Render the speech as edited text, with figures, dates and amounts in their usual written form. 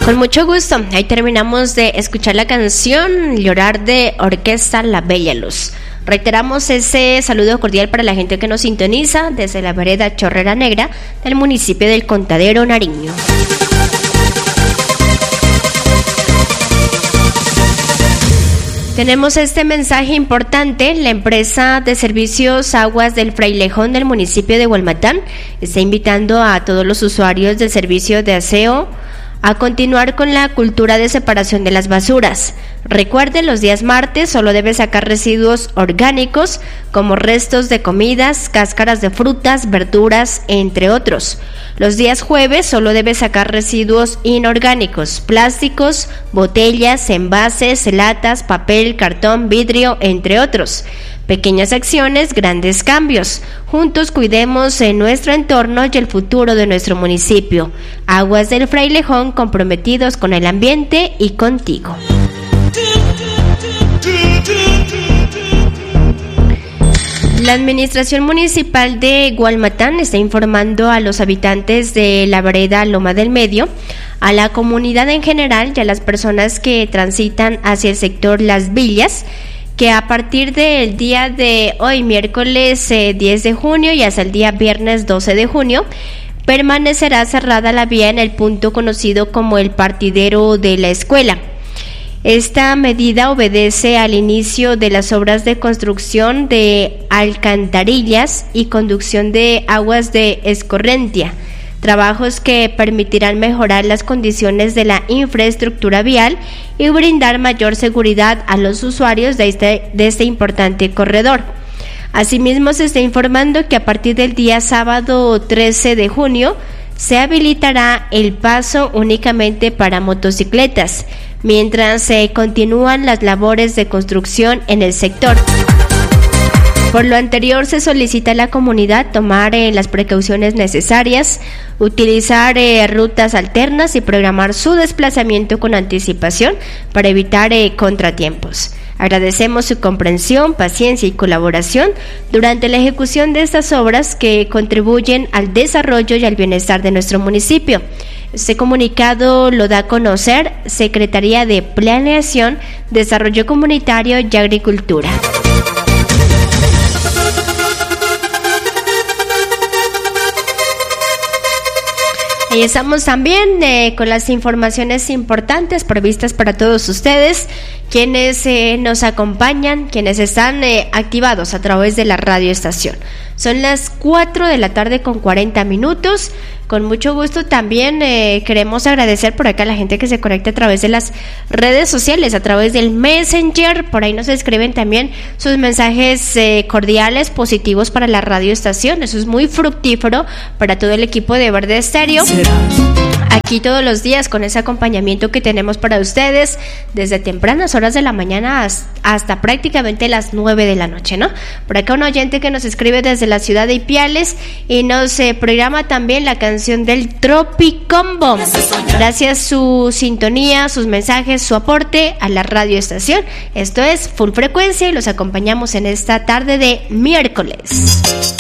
Con mucho gusto, ahí terminamos de escuchar la canción Llorar de Orquesta La Bella Luz. Reiteramos ese saludo cordial para la gente que nos sintoniza desde la vereda Chorrera Negra del municipio del Contadero, Nariño. Tenemos este mensaje importante. La empresa de servicios Aguas del Frailejón del municipio de Hualmatán está invitando a todos los usuarios del servicio de aseo a continuar con la cultura de separación de las basuras. Recuerde, los días martes solo debe sacar residuos orgánicos como restos de comidas, cáscaras de frutas, verduras, entre otros. Los días jueves solo debe sacar residuos inorgánicos, plásticos, botellas, envases, latas, papel, cartón, vidrio, entre otros. Pequeñas acciones, grandes cambios. Juntos cuidemos en nuestro entorno y el futuro de nuestro municipio. Aguas del Frailejón, comprometidos con el ambiente y contigo. La Administración Municipal de Hualmatán está informando a los habitantes de la vereda Loma del Medio, a la comunidad en general y a las personas que transitan hacia el sector Las Villas, que a partir del día de hoy, miércoles 10 de junio y hasta el día viernes 12 de junio, permanecerá cerrada la vía en el punto conocido como el partidero de la escuela. Esta medida obedece al inicio de las obras de construcción de alcantarillas y conducción de aguas de escorrentia, trabajos que permitirán mejorar las condiciones de la infraestructura vial y brindar mayor seguridad a los usuarios de este importante corredor. Asimismo, se está informando que a partir del día sábado 13 de junio se habilitará el paso únicamente para motocicletas, mientras se continúan las labores de construcción en el sector. Por lo anterior, se solicita a la comunidad tomar las precauciones necesarias, utilizar rutas alternas y programar su desplazamiento con anticipación para evitar contratiempos. Agradecemos su comprensión, paciencia y colaboración durante la ejecución de estas obras que contribuyen al desarrollo y al bienestar de nuestro municipio. Este comunicado lo da a conocer Secretaría de Planeación, Desarrollo Comunitario y Agricultura. Ahí estamos también con las informaciones importantes previstas para todos ustedes, quienes nos acompañan, quienes están activados a través de la radioestación. Son las 4 de la tarde con 40 minutos. Con mucho gusto también queremos agradecer por acá a la gente que se conecta a través de las redes sociales, a través del Messenger. Por ahí nos escriben también sus mensajes cordiales, positivos para la radioestación. Eso es muy fructífero para todo el equipo de Verde Estéreo. Aquí todos los días con ese acompañamiento que tenemos para ustedes desde tempranas horas de la mañana hasta prácticamente las 9 de la noche, ¿no? Por acá un oyente que nos escribe desde la ciudad de Ipiales y nos programa también la canción del Tropicombo. Gracias su sintonía, sus mensajes, su aporte a la radioestación. Esto es Full Frecuencia y los acompañamos en esta tarde de miércoles.